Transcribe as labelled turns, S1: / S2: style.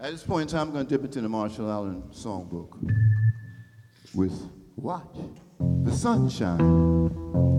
S1: At this point in time, I'm going to dip into the Marshall Allen songbook with Watch the Sunshine.